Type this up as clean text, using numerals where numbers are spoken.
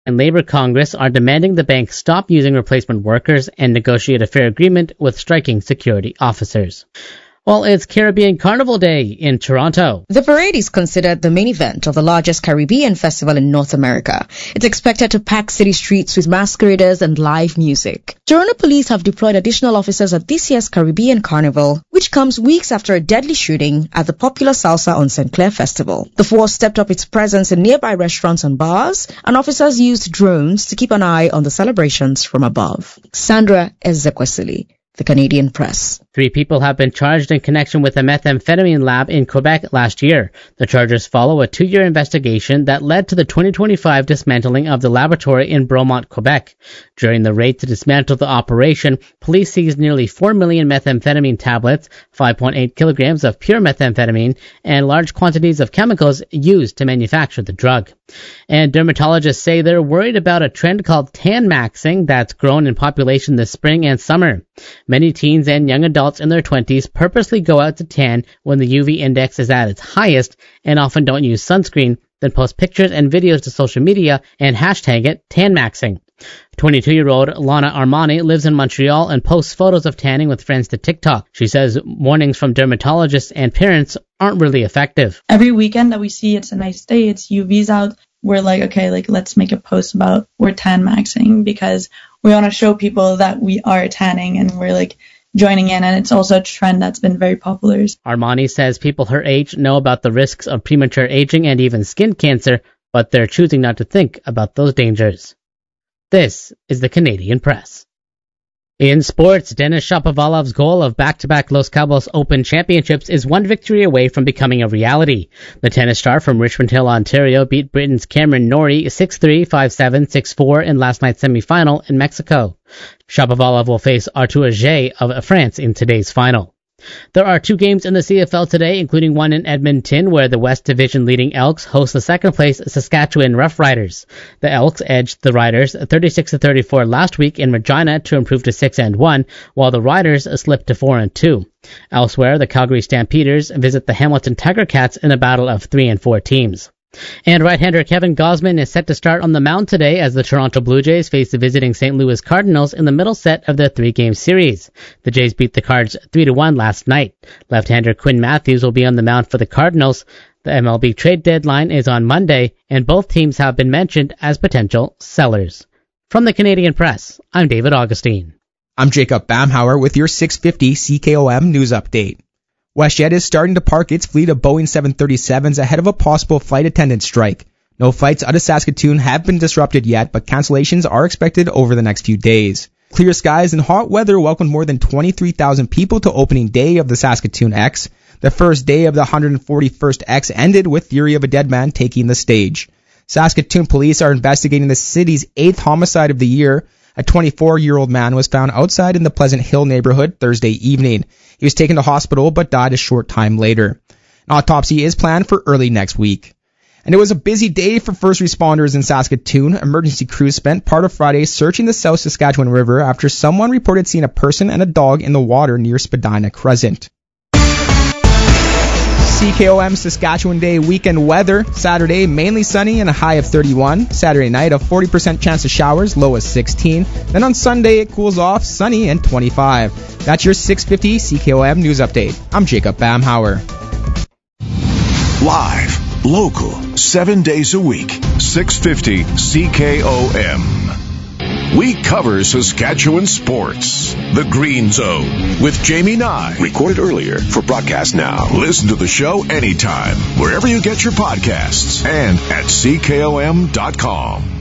and Labor Congress are demanding the bank stop using replacement workers and negotiate a fair agreement with striking security officers. Well, it's Caribbean Carnival Day in Toronto. The parade is considered the main event of the largest Caribbean festival in North America. It's expected to pack city streets with masqueraders and live music. Toronto police have deployed additional officers at this year's Caribbean Carnival, which comes weeks after a deadly shooting at the popular Salsa on St. Clair Festival. The force stepped up its presence in nearby restaurants and bars, and officers used drones to keep an eye on the celebrations from above. Sandra Ezekwesili, The Canadian Press. 3 people have been charged in connection with a methamphetamine lab in Quebec last year. The charges follow a 2-year investigation that led to the 2025 dismantling of the laboratory in Bromont, Quebec. During the raid to dismantle the operation, police seized nearly 4 million methamphetamine tablets, 5.8 kilograms of pure methamphetamine, and large quantities of chemicals used to manufacture the drug. And dermatologists say they're worried about a trend called tan maxing that's grown in population this spring and summer. Many teens and young adults in their 20s purposely go out to tan when the UV index is at its highest and often don't use sunscreen, then post pictures and videos to social media and hashtag it tan maxing. 22-year-old Lana Armani lives in Montreal and posts photos of tanning with friends to TikTok. She says warnings from dermatologists and parents aren't really effective. Every weekend that we see it's a nice day, it's UV's out, we're like, okay, let's make a post about we're tan maxing because we want to show people that we are tanning and we're joining in, and it's also a trend that's been very popular. Armani says people her age know about the risks of premature aging and even skin cancer, but they're choosing not to think about those dangers. This is the Canadian Press. In sports, Denis Shapovalov's goal of back-to-back Los Cabos Open Championships is one victory away from becoming a reality. The tennis star from Richmond Hill, Ontario beat Britain's Cameron Norrie 6-3, 5-7, 6-4 in last night's semifinal in Mexico. Shapovalov will face Arthur Ajay of France in today's final. There are 2 games in the CFL today, including one in Edmonton, where the West Division leading Elks host the second-place Saskatchewan Roughriders. The Elks edged the Riders 36-34 last week in Regina to improve to 6-1, while the Riders slipped to 4-2. Elsewhere, the Calgary Stampeders visit the Hamilton Tiger Cats in a battle of 3 and 4 teams. And right-hander Kevin Gausman is set to start on the mound today as the Toronto Blue Jays face the visiting St. Louis Cardinals in the middle set of their 3-game series. The Jays beat the Cards 3-1 last night. Left-hander Quinn Matthews will be on the mound for the Cardinals. The MLB trade deadline is on Monday, and both teams have been mentioned as potential sellers. From the Canadian Press, I'm David Augustine. I'm Jacob Bamhauer with your 650 CKOM News Update. WestJet is starting to park its fleet of Boeing 737s ahead of a possible flight attendant strike. No flights out of Saskatoon have been disrupted yet, but cancellations are expected over the next few days. Clear skies and hot weather welcomed more than 23,000 people to opening day of the Saskatoon X. The first day of the 141st X ended with Theory of a Dead Man taking the stage. Saskatoon police are investigating the city's 8th homicide of the year. A 24-year-old man was found outside in the Pleasant Hill neighborhood Thursday evening. He was taken to hospital but died a short time later. An autopsy is planned for early next week. And it was a busy day for first responders in Saskatoon. Emergency crews spent part of Friday searching the South Saskatchewan River after someone reported seeing a person and a dog in the water near Spadina Crescent. CKOM Saskatchewan Day weekend weather. Saturday, mainly sunny and a high of 31. Saturday night, a 40% chance of showers, low of 16. Then on Sunday, it cools off, sunny and 25. That's your 650 CKOM News Update. I'm Jacob Bamhauer. Live, local, 7 days a week, 650 CKOM. We cover Saskatchewan sports. The Green Zone with Jamie Nye. Recorded earlier for broadcast now. Listen to the show anytime, wherever you get your podcasts and at CKOM.com.